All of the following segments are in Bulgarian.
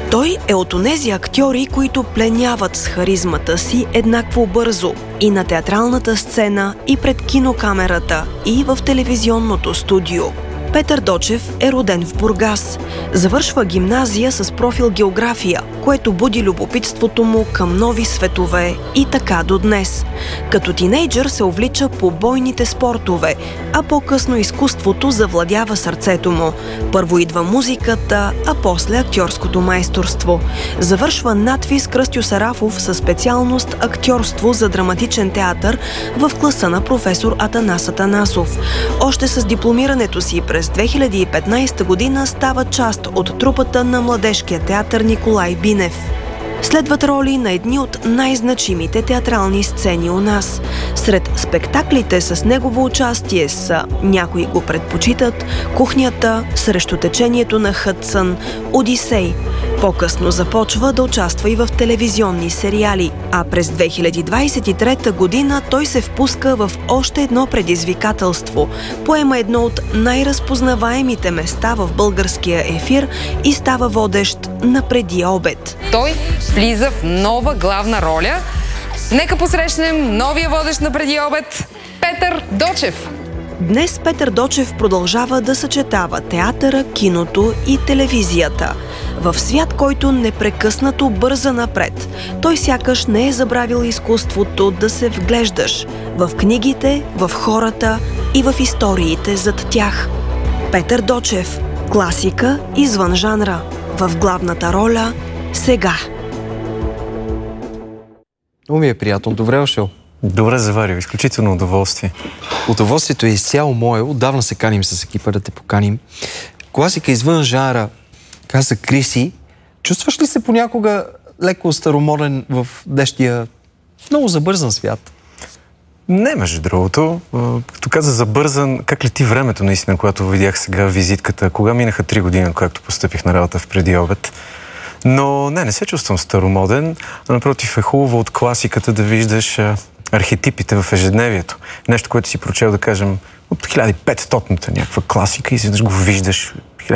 Той е от онези актьори, които пленяват с харизмата си еднакво бързо и на театралната сцена, и пред кинокамерата, и в телевизионното студио. Петър Дочев е роден в Бургас. Завършва гимназия с профил география, което буди любопитството му към нови светове и така до днес. Като тинейджър се увлича по бойните спортове, а по-късно изкуството завладява сърцето му. Първо идва музиката, а после актьорското майсторство. Завършва надвис Кръстю Сарафов със специалност актьорство за драматичен театър в класа на професор Атанас Атанасов. Още с дипломирането си през 2015 година става част от трупата на младежкия театър Николай Бинев. Следват роли на едни от най-значимите театрални сцени у нас. Сред спектаклите с негово участие са "Някои го предпочитат", "Кухнята", "Срещу течението на Хъдсън", "Одисей". По-късно започва да участва и в телевизионни сериали, а през 2023 година той се впуска в още едно предизвикателство. Поема едно от най-разпознаваемите места в българския ефир и става водещ на "Преди обед". Той влиза в нова главна роля. Нека посрещнем новия водещ на "Преди обед" Петър Дочев. Днес Петър Дочев продължава да съчетава театъра, киното и телевизията. В свят, който непрекъснато бърза напред, той сякаш не е забравил изкуството да се вглеждаш в книгите, в хората и в историите зад тях. Петър Дочев – класика извън жанра, в главната роля сега. Много ми е приятно. Добре дошъл. Добре заварил. Изключително удоволствие. Удоволствието е изцяло мое. Отдавна се каним с екипа да те поканим. Класика извън жанра, каза Криси. Чувстваш ли се понякога леко старомоден в днешния много забързан свят? Не, между другото. Като каза забързан, как лети времето наистина, когато видях сега визитката. Кога минаха 3 години, когато постъпих на работа в "Преди обед". Но не се чувствам старомоден. Напротив, е хубаво от класиката да виждаш архетипите в ежедневието. Нещо, което си прочел, да кажем, от 1500-та някаква класика и изведнъж го виждаш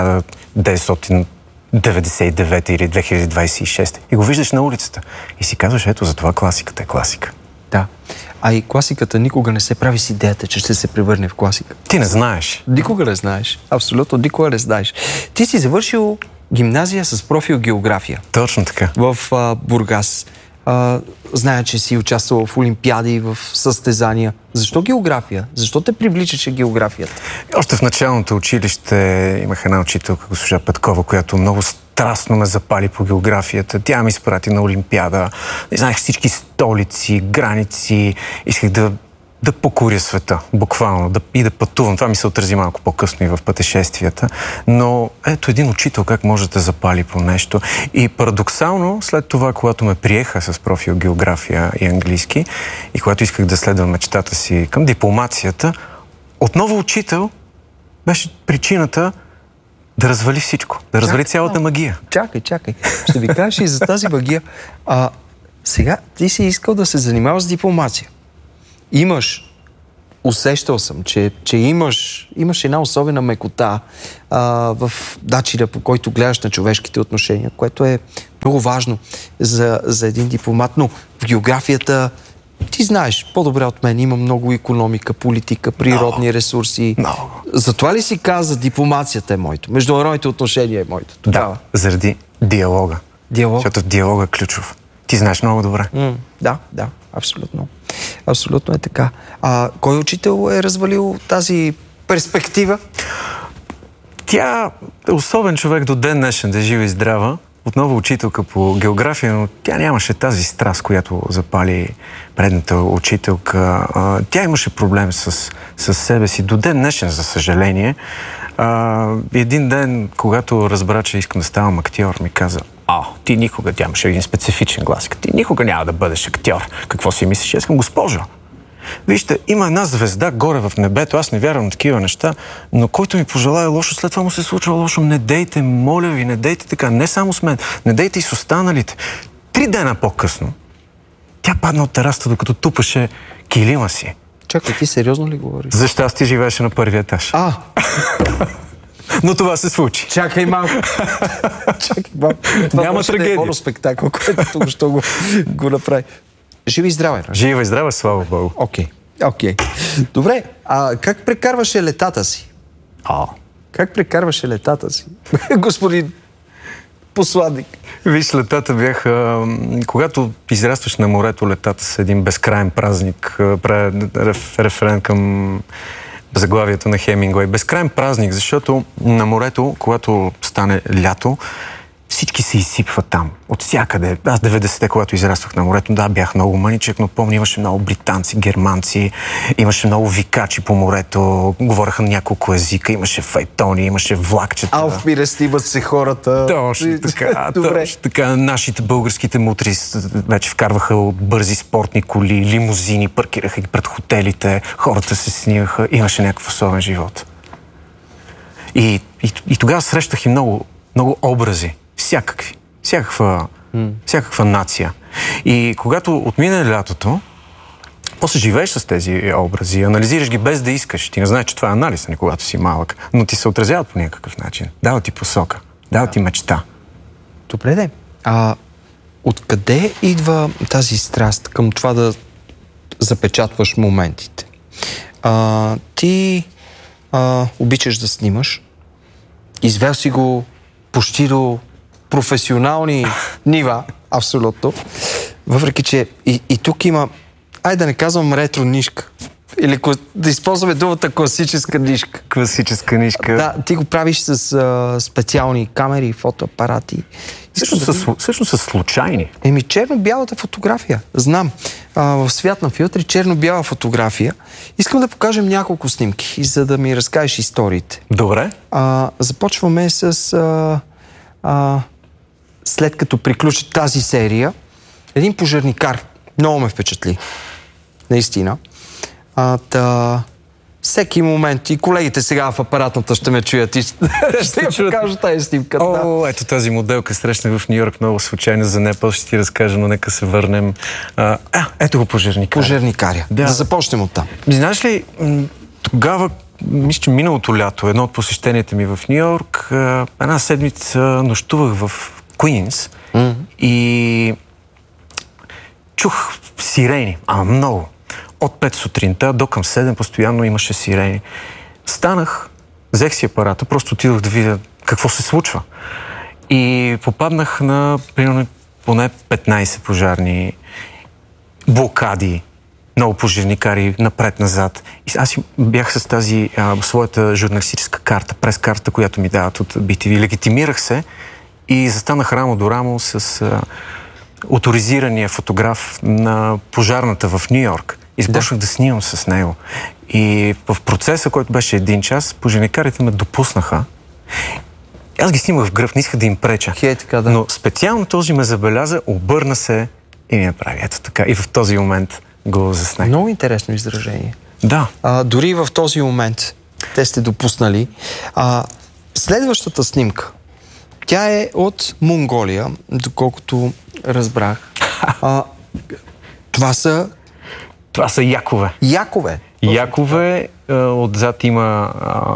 1999 или 2026 и го виждаш на улицата. И си казваш, ето, затова класиката е класика. Да. А и класиката никога не се прави с идеята, че ще се превърне в класика. Ти не знаеш. Никога не знаеш. Абсолютно никога не знаеш. Ти си завършил гимназия с профил география. Точно така. В Бургас. Зная, че си участвал в олимпиади, в състезания. Защо география? Защо те привличаше географията? Още в началното училище имах една учителка, госпожа Петкова, която много страстно ме запали по географията. Тя ме изпрати на олимпиада. Знаех всички столици, граници. Исках да покоря света, буквално, и да пътувам. Това ми се отрази малко по-късно и в пътешествията. Но ето един учител как може да запали по нещо. И парадоксално, след това, когато ме приеха с профил география и английски, и когато исках да следвам мечтата си към дипломацията, отново учител беше причината да развали всичко. Да развали цялата магия. Чакай. Ще ви кажеш и за тази магия. Сега ти си искал да се занимаваш с дипломация. Усещал съм, че имаш една особена мекота в начина, по който гледаш на човешките отношения, което е много важно за един дипломат. Но в географията, ти знаеш, по-добре от мен, има много икономика, политика, природни ресурси. Много. Затова ли си каза, дипломацията е моето, международните отношения е моето? Да, заради диалога. Защото диалога е ключов. Ти знаеш много добре. Да, абсолютно. Абсолютно е така. Кой учител е развалил тази перспектива? Тя е особен човек до ден днешен, да е жива и здрава. Отново учителка по география, но тя нямаше тази страст, която запали предната учителка. Тя имаше проблем с себе си. До ден днешен, за съжаление. Един ден, когато разбра, че искам да ставам актьор, ми каза: ти никога, тя имаше един специфичен глас, ти никога няма да бъдеш актьор. Какво си мислиш? Аз към госпожо. Вижте, има една звезда горе в небето, аз не вярвам на такива неща, но който ми пожелая лошо, след това му се случва лошо. Не дейте, моля ви, не дейте така, не само с мен, не дейте и с останалите. 3 дена по-късно тя падна от терасата, докато тупаше килима си. Чакай, ти сериозно ли говориш? За щастие живееше на 1-ви етаж. Но това се случи. Чакай малко. Няма трагедия. Това спектакъл, който току-що го направи. Живи и здраве. Жива и здрава, слава Богу. Окей. Добре, а как прекарваше летата си? Как прекарваше летата си? Господин посланник. Виж, летата бяха... Когато израстваш на морето, летата са един безкрайен празник. Правя референ към заглавието на Хемингуей. Безкрайен празник, защото на морето, когато стане лято, всички се изсипват там. От всякъде. Аз 90-те, когато израствах на морето, да, бях много мъничък, но помня, имаше много британци, германци, имаше много викачи по морето, говореха на няколко езика, имаше файтони, имаше влакчета. Алфмире, снимат се хората. Точно така. Точно така. Нашите българските мутри вече вкарваха бързи спортни коли, лимузини, паркираха ги пред хотелите, хората се снимаха, имаше някакъв особен живот. И тогава срещах и много образи. Всякакви. Всякаква нация. И когато отмине лятото, после живееш с тези образи, анализираш ги без да искаш. Ти не знаеш, че това е анализ, когато си малък, но ти се отразяват по някакъв начин. Дава ти посока, дава ти мечта. Добре, де. Откъде идва тази страст към това да запечатваш моментите? Ти обичаш да снимаш, извел си го почти до професионални нива, абсолютно. Въпреки, че и тук има, да не казвам ретро нишка, или да използваме думата класическа нишка. Класическа нишка. Да, ти го правиш с специални камери, фотоапарати. Всъщност са случайни. Черно-бялата фотография. Знам. В свят на филтри, черно-бяла фотография. Искам да покажем няколко снимки, за да ми разкажеш историите. Добре. Започваме с... след като приключи тази серия, един пожарникар. Много ме впечатли. Наистина. Всеки момент, и колегите сега в апаратната ще ме чуят и ще я покажа тази снимка. Ето тази моделка срещнах в Ню-Йорк много случайно за нея. После ще ти разкажа, но нека се върнем. Ето го пожарникаря. Пожарникаря. Да започнем оттам. Знаеш ли, тогава, мисля, че миналото лято, едно от посещенията ми в Ню-Йорк, една седмица нощувах в Куинс и чух сирени, много. От 5 сутринта до към 7 постоянно имаше сирени. Станах, взех си апарата, просто отидох да видя какво се случва. И попаднах на примерно поне 15 пожарни блокади, много пожарникари напред-назад. И аз бях с тази своята журналистическа карта, прес-карта, която ми дават от BTV. Легитимирах се и застанах рамо до рамо с оторизирания фотограф на пожарната в Ню-Йорк. И започнах да снимам с него. И в процеса, който беше 1 час, пожарникарите ме допуснаха. Аз ги снимах в гръб, не исках да им преча. Но специално този ме забеляза, обърна се и ми направи ето така. И в този момент го заснех. Много интересно изражение. Да. Дори в този момент те сте допуснали. Следващата снимка, тя е от Монголия, доколкото разбрах. Това са якове. Якове, отзад има...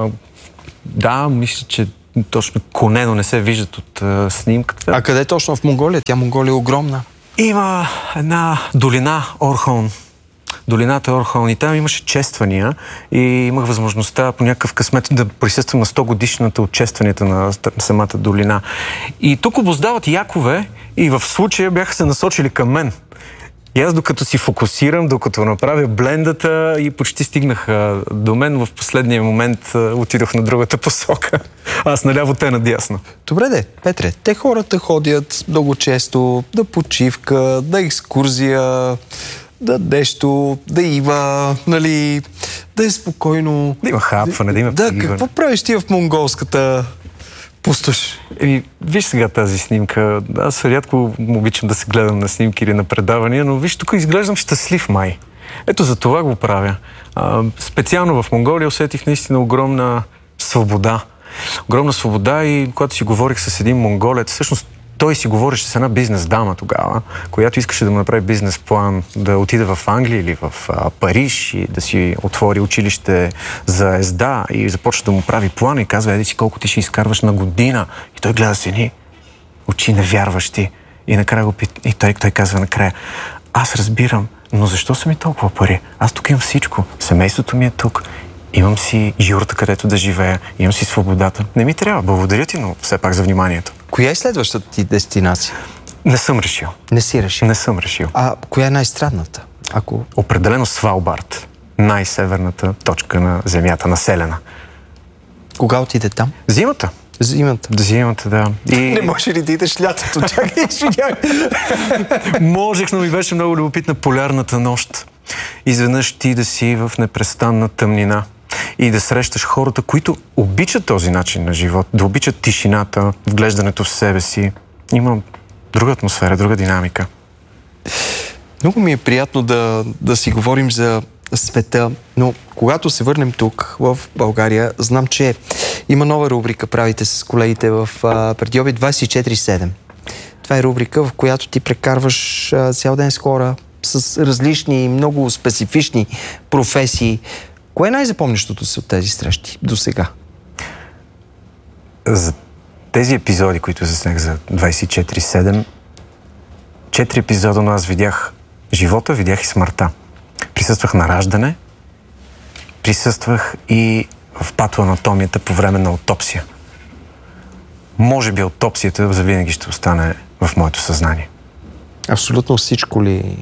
мисля, че точно коне, но не се виждат от снимката. А къде точно в Монголия? Монголия е огромна. Има една долина Орхон. Долината Орхон. И там имаше чествания и имах възможността по някакъв късмет да присъствам на 100 годишната от честванията на самата долина. И тук обоздават якове и в случая бяха се насочили към мен. И аз докато си фокусирам, докато направя блендата и почти стигнаха до мен, в последния момент отидох на другата посока. Аз наляво, те надясно. Добре де, Петре, те хората ходят много често на почивка, на екскурзия, да нещо, да има, нали, да е спокойно. Да има хапване, да има пиване. Да, какво правиш ти в монголската пустош? Виж сега тази снимка. Аз рядко обичам да се гледам на снимки или на предавания, но виж, тук изглеждам щастлив май. Ето за това го правя. Специално в Монголия усетих наистина огромна свобода. Огромна свобода и когато си говорих с един монголец, всъщност той си говореше с една бизнес дама тогава, която искаше да му направи бизнес план да отиде в Англия или в Париж и да си отвори училище за езда и започва да му прави план и казва, еди си колко ти ще изкарваш на година. И той гледа с едни очи невярващи. И накрая и той казва накрая, аз разбирам, но защо са ми толкова пари? Аз тук имам всичко. Семейството ми е тук. Имам си юрта, където да живея. Имам си свободата. Не ми трябва. Благодаря ти, но все пак за вниманието. Коя е следващата ти дестинация? Не съм решил. Не си решил? Не съм решил. А коя е най-странната? Определено Свалбард. Най-северната точка на Земята, населена. Кога отиде там? Зимата. Зимата, да. Не може ли да идеш лятото? Чакай, извинявай. Можех, но ми беше много любопитна полярната нощ. Изведнъж ти да си в непрестанна тъмнина и да срещаш хората, които обичат този начин на живот, да обичат тишината, вглеждането в себе си. Има друга атмосфера, друга динамика. Много ми е приятно да си говорим за света, но когато се върнем тук, в България, знам, че има нова рубрика, правите с колегите в Предиобед 24/7. Това е рубрика, в която ти прекарваш цял ден с хора, с различни, много специфични професии. Кое е най-запомнящото се от тези срещи до сега? За тези епизоди, които заснех за 24/7, 4 епизода, но аз видях живота, видях и смъртта. Присъствах на раждане, присъствах и в патоанатомията по време на аутопсия. Може би аутопсията завинаги ще остане в моето съзнание. Абсолютно всичко ли?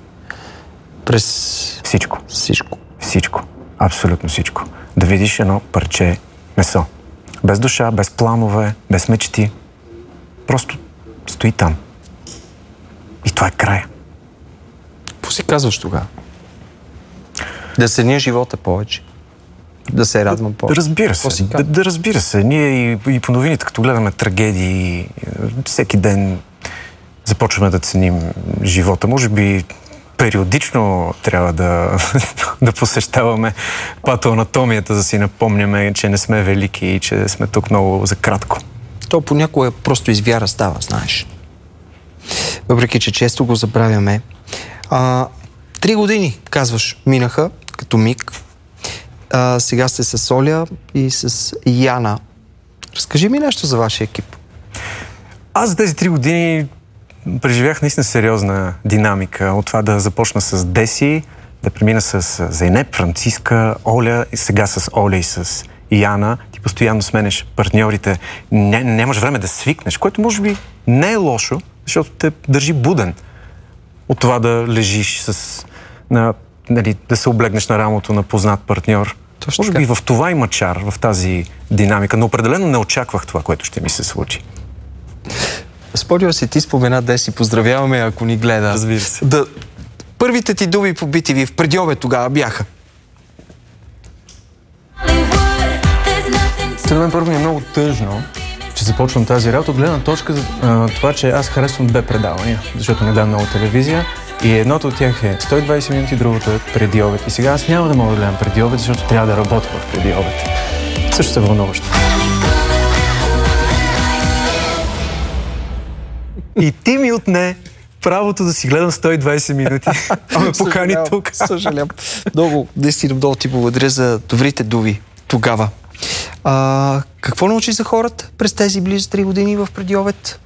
Всичко. Всичко. Всичко. Абсолютно всичко. Да видиш едно парче месо. Без душа, без планове, без мечти. Просто стои там. И това е края. Какво си казваш тогава? Да ценя живота повече? Да се радвам повече? Разбира се. Да, разбира се. Ние и по новините, като гледаме трагедии, всеки ден започваме да ценим живота. Може би периодично трябва да посещаваме патоанатомията, да си напомняме, че не сме велики и че сме тук много за кратко. То понякога просто из вяра става, знаеш. Въпреки, че често го забравяме. 3 години, казваш, минаха като миг. Сега сте с Оля и с Яна. Разкажи ми нещо за вашия екип. Аз за тези 3 години преживях наистина сериозна динамика. От това да започна с Деси, да премина с Зейнеп, Франциска, Оля и сега с Оля и с Яна. Ти постоянно сменеш партньорите. Нямаш време да свикнеш, което може би не е лошо, защото те държи буден. От това да лежиш да се облегнеш на рамото на познат партньор. Точно може би в това има чар, в тази динамика, но определено не очаквах това, което ще ми се случи. Спомням си, ти спомена Деси, поздравяваме, ако ни гледа. Разбира се. Първите ти думи по BTV в Предиобед тогава бяха. За мен първо ми е много тъжно, че започвам тази работа от гледна точка за това, че аз харесвам 2 предавания, защото не гледам много телевизия и едното от тях е 120 минути, другото е Преди обед. И сега аз няма да мога да гледам Преди обед, защото трябва да работя в Преди обед. Също се вълнуващо. И ти ми отне правото да си гледам 120 минути. А ме покани тук. Съжалявам. Наистина много ти благодаря за добрите думи тогава. Какво научи за хората през тези близо 3 години в Предиобед?